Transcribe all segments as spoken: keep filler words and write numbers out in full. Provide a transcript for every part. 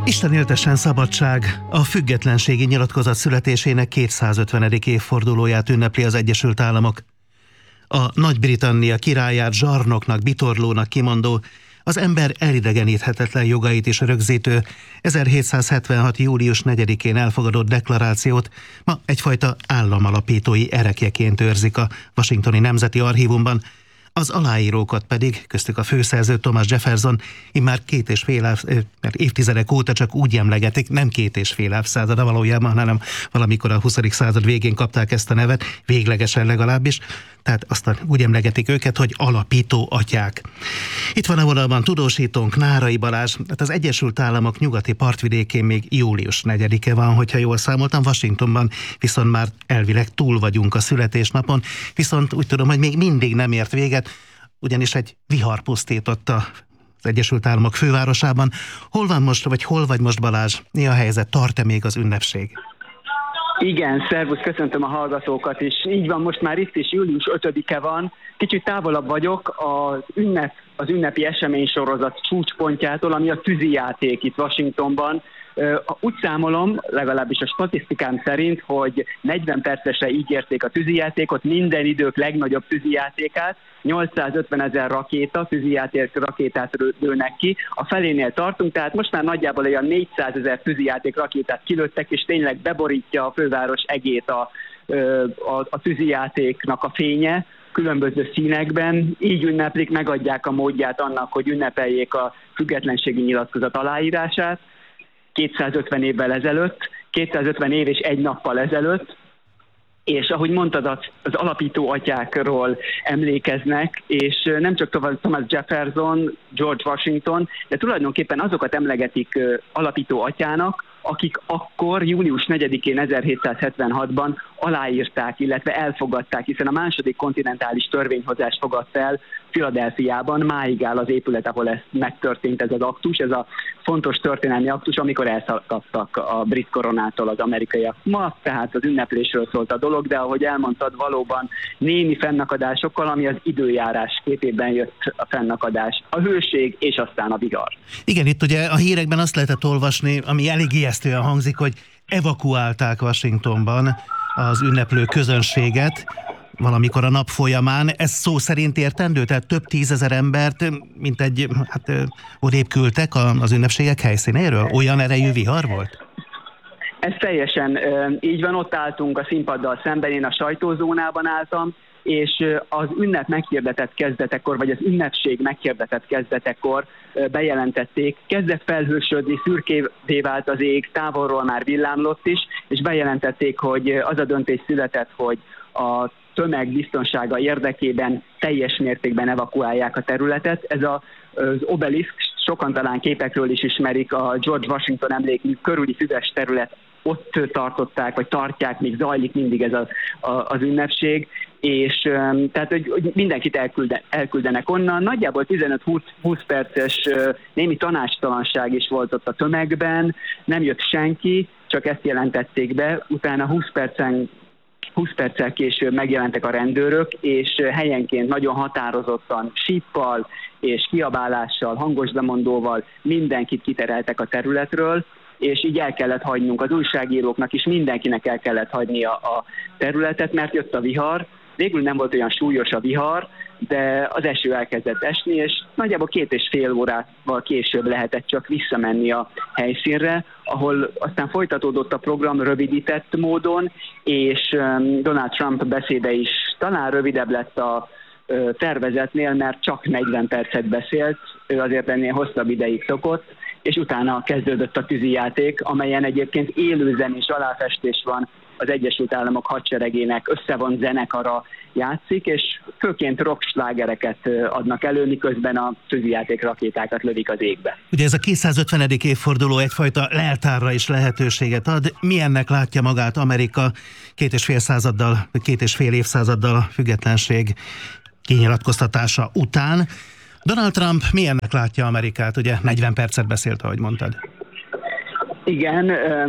Isten éltessen szabadság! A függetlenségi nyilatkozat születésének kétszázötvenedik évfordulóját ünnepli az Egyesült Államok. A Nagy-Britannia királyát zsarnoknak, bitorlónak kimondó, az ember elidegeníthetetlen jogait is rögzítő ezerhétszázhetvenhat. július negyedikén elfogadott deklarációt ma egyfajta államalapítói erekjeként őrzik a Washingtoni Nemzeti Archívumban, az aláírókat pedig, köztük a főszerző Thomas Jefferson, immár két és fél év, évtizedek óta csak úgy emlegetik, nem két és fél évszázada valójában, hanem valamikor a huszadik század végén kapták ezt a nevet, véglegesen legalábbis, tehát aztán úgy emlegetik őket, hogy alapító atyák. Itt van a vonalban tudósítónk, Nárai Balázs, tehát az Egyesült Államok nyugati partvidékén még július negyedike van, hogyha jól számoltam, Washingtonban viszont már elvileg túl vagyunk a születésnapon, viszont úgy tudom, hogy még mindig nem ért véget, ugyanis egy vihar pusztította az Egyesült Államok fővárosában. Hol van most, vagy hol vagy most, Balázs? Mi a helyzet? Tart-e még az ünnepség? Igen, szervusz, köszöntöm a hallgatókat is. Így van, most már itt is július ötödike van. Kicsit távolabb vagyok az, ünnep, az ünnepi eseménysorozat csúcspontjától, ami a tűzijáték itt Washingtonban. Úgy számolom, legalábbis a statisztikám szerint, hogy negyven percesre ígérték a tűzijátékot, minden idők legnagyobb tűzijátékát, nyolcszázötven ezer rakéta, tűzijáték rakétát lőnek ki. A felénél tartunk, tehát most már nagyjából olyan négyszázezer tűzijáték rakétát kilőttek, és tényleg beborítja a főváros egét a, a, a tűzijátéknak a fénye, különböző színekben. Így ünneplik, megadják a módját annak, hogy ünnepeljék a függetlenségi nyilatkozat aláírását. kétszázötven évvel ezelőtt, kétszázötven év és egy nappal ezelőtt, és ahogy mondtad, az alapító atyákról emlékeznek, és nem csak Thomas Jefferson, George Washington, de tulajdonképpen azokat emlegetik alapító atyának, akik akkor július negyedikén ezerhétszázhetvenhatban aláírták, illetve elfogadták, hiszen a második kontinentális törvényhozást fogadta el Philadelphiában, máig áll az épület, ahol ez megtörtént ez az aktus, ez a fontos történelmi aktus, amikor elszakadtak a brit koronától az amerikaiak. Ma tehát az ünneplésről szólt a dolog, de ahogy elmondtad, valóban némi fennakadásokkal, ami az időjárás képében jött a fennakadás, a hőség és aztán a vihar. Igen, itt ugye a hírekben azt lehetett olvasni, ami elég ijesztően hangzik, hogy evakuálták Washingtonban az ünneplő közönséget valamikor a nap folyamán. Ez szó szerint értendő? Tehát több tízezer embert, mint egy, hát odébb küldtek az ünnepségek helyszínéről? Olyan erejű vihar volt? Ez teljesen így van, ott álltunk a színpaddal szemben, én a sajtózónában álltam, és az ünnep meghirdetett kezdetekor, vagy az ünnepség meghirdetett kezdetekor bejelentették, kezdett felhősödni, szürkévé vált az ég, távolról már villámlott is, és bejelentették, hogy az a döntés született, hogy a tömeg biztonsága érdekében teljes mértékben evakuálják a területet. Ez a, az obelisk, sokan talán képekről is ismerik, a George Washington emlékmű körüli füves terület, ott tartották, vagy tartják, még zajlik mindig ez a, a, az ünnepség, és tehát, hogy, hogy mindenkit elkülde, elküldenek onnan. Nagyjából tizenöt-húsz perces némi tanácstalanság is volt ott a tömegben, nem jött senki, csak ezt jelentették be, utána húsz percen húsz perccel később megjelentek a rendőrök, és helyenként nagyon határozottan síppal és kiabálással, hangos bemondóval mindenkit kitereltek a területről, és így el kellett hagynunk, az újságíróknak is mindenkinek el kellett hagynia a területet, mert jött a vihar. Végül nem volt olyan súlyos a vihar, de az eső elkezdett esni, és nagyjából két és fél órával később lehetett csak visszamenni a helyszínre, ahol aztán folytatódott a program rövidített módon, és Donald Trump beszéde is talán rövidebb lett a tervezetnél, mert csak negyven percet beszélt, ő azért ennél hosszabb ideig szokott, és utána kezdődött a tűzijáték, amelyen egyébként élőzenés aláfestés van, az Egyesült Államok hadseregének összevont zenekara játszik, és főként rockslágereket adnak elő, miközben a tűzijáték rakétákat lövik az égbe. Ugye ez a kétszázötvenedik évforduló egyfajta leltárra is lehetőséget ad. Milyennek látja magát Amerika két és fél századdal, két és fél évszázaddal a függetlenség kinyilatkoztatása után? Donald Trump milyennek látja Amerikát? Ugye negyven percet beszélt, ahogy mondtad. Igen,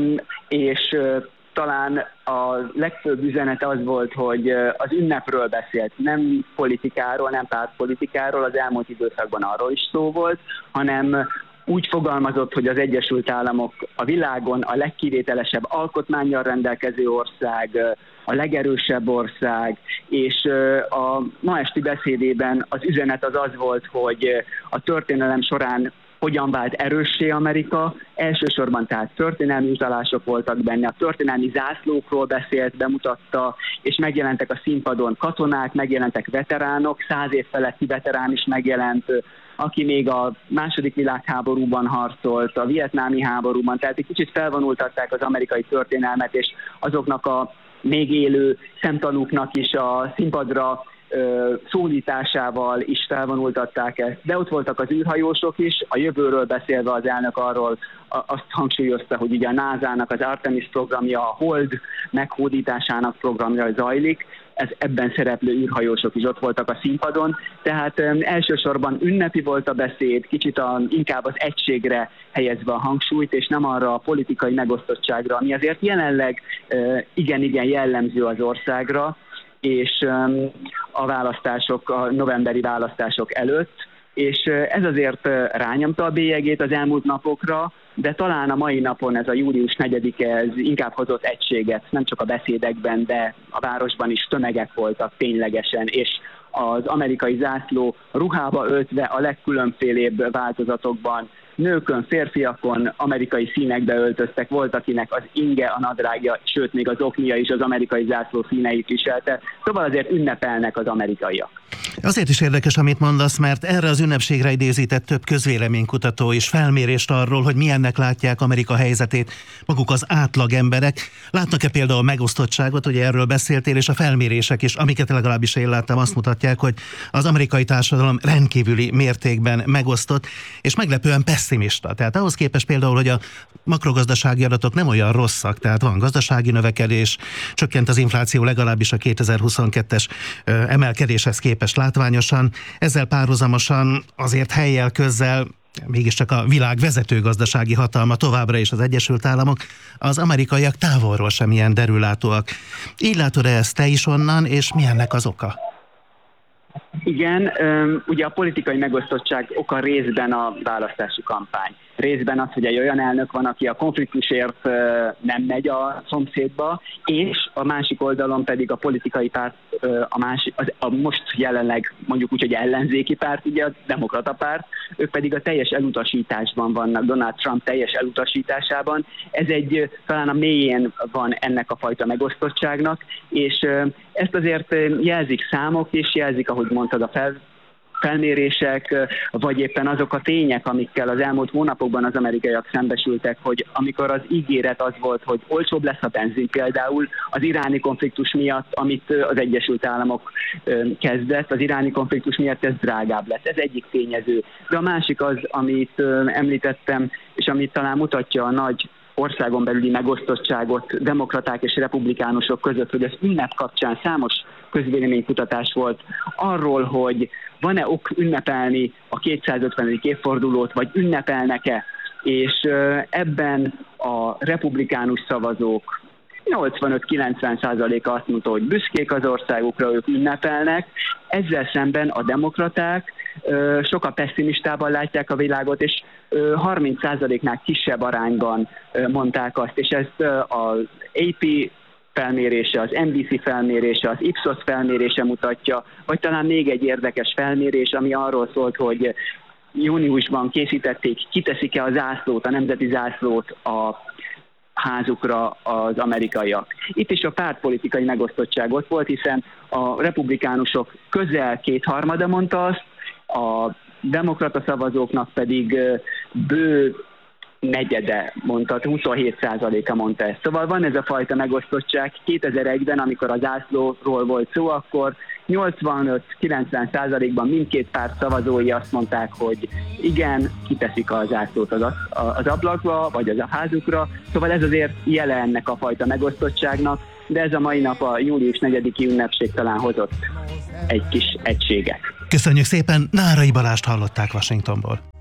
és talán a legfőbb üzenete az volt, hogy az ünnepről beszélt, nem politikáról, nem pártpolitikáról, az elmúlt időszakban arról is szó volt, hanem úgy fogalmazott, hogy az Egyesült Államok a világon a legkivételesebb alkotmánnyal rendelkező ország, a legerősebb ország, és a ma esti beszédében az üzenet az az volt, hogy a történelem során hogyan vált erőssé Amerika, elsősorban tehát történelmi utalások voltak benne, a történelmi zászlókról beszélt, bemutatta, és megjelentek a színpadon katonák, megjelentek veteránok, száz év feletti veterán is megjelent, aki még a második világháborúban harcolt, a vietnámi háborúban, tehát egy kicsit felvonultatták az amerikai történelmet, és azoknak a még élő szemtanúknak is a színpadra szólításával is felvonultatták ezt. De ott voltak az űrhajósok is, a jövőről beszélve az elnök arról azt hangsúlyozta, hogy ugye a nászának az Artemis programja, a Hold meghódításának programja zajlik, ez ebben szereplő űrhajósok is ott voltak a színpadon, tehát um, elsősorban ünnepi volt a beszéd, kicsit a, inkább az egységre helyezve a hangsúlyt, és nem arra a politikai megosztottságra, ami azért jelenleg uh, igen-igen jellemző az országra, és um, a választások, a novemberi választások előtt, és ez azért rányomta a bélyegét az elmúlt napokra, de talán a mai napon ez a július negyedike ez inkább hozott egységet, nem csak a beszédekben, de a városban is tömegek voltak ténylegesen, és az amerikai zászló ruhába öltve a legkülönfélébb változatokban, nőkön, férfiakon, amerikai színekbe öltöztek, volt akinek az inge, a nadrágja, sőt még az oknia is az amerikai zászló színeit viselte, szóval azért ünnepelnek az amerikaiak. Azért is érdekes, amit mondasz, mert erre az ünnepségre idézített több közvéleménykutató is felmérést arról, hogy milyennek látják Amerika helyzetét maguk az átlag emberek. Látnak-e például megosztottságot, ugye erről beszéltél, és a felmérések is, amiket legalábbis én láttam, azt mutatják, hogy az amerikai társadalom rendkívüli mértékben megosztott, és meglepően pessimista. Tehát ahhoz képest például, hogy a makrogazdasági adatok nem olyan rosszak, tehát van gazdasági növekedés, csökkent az infláció legalábbis a kétezer-huszonkettes emelkedéshez képest látványosan, ezzel párhuzamosan azért helyjel közzel mégiscsak a világ vezető gazdasági hatalma továbbra is az Egyesült Államok, az amerikaiak távolról sem ilyen derülátóak. Így látod-e ezt te is onnan, és mi ennek az oka? Igen, ugye a politikai megosztottság oka részben a választási kampány. Részben az, hogy egy olyan elnök van, aki a konfliktusért nem megy a szomszédba, és a másik oldalon pedig a politikai párt, a, másik, az, a most jelenleg mondjuk úgy, hogy ellenzéki párt, ugye a demokrata párt, ők pedig a teljes elutasításban vannak, Donald Trump teljes elutasításában. Ez egy, talán a mélyén van ennek a fajta megosztottságnak, és ezt azért jelzik számok, és jelzik, ahogy mondtad, a fel felmérések, vagy éppen azok a tények, amikkel az elmúlt hónapokban az amerikaiak szembesültek, hogy amikor az ígéret az volt, hogy olcsóbb lesz a benzin például, az iráni konfliktus miatt, amit az Egyesült Államok kezdett, az iráni konfliktus miatt ez drágább lesz. Ez egyik tényező. De a másik az, amit említettem, és amit talán mutatja a nagy országon belüli megosztottságot demokraták és republikánusok között, hogy az ünnep kapcsán számos közvéleménykutatás volt arról, hogy van-e ok ünnepelni a kétszázötvenedik évfordulót, vagy ünnepelnek-e, és ebben a republikánus szavazók nyolcvanöt-kilencven százaléka azt mondta, hogy büszkék az országukra, ők ünnepelnek, ezzel szemben a demokraták sokkal pessimistában látják a világot, és harminc százaléknál kisebb arányban mondták azt, és ezt az á pé felmérése, az en bé cé felmérése, az Ipsos felmérése mutatja, vagy talán még egy érdekes felmérés, ami arról szólt, hogy júniusban készítették, kiteszik-e a zászlót, a nemzeti zászlót a házukra az amerikaiak. Itt is a pártpolitikai megosztottság ott volt, hiszen a republikánusok közel kétharmada mondta azt, a demokrata szavazókról pedig bő negyede mondta, huszonhét százaléka mondta ezt. Szóval van ez a fajta megosztottság. kétezer-egyben, amikor a zászlóról volt szó, akkor nyolcvanöt-kilencven százalékban mindkét párt szavazói azt mondták, hogy igen, kiteszik a zászlót az, az ablakba, vagy az a házukra. Szóval ez azért jele ennek a fajta megosztottságnak, de ez a mai nap a július negyediki ünnepség talán hozott egy kis egységet. Köszönjük szépen, Nárai Balást hallották Washingtonból.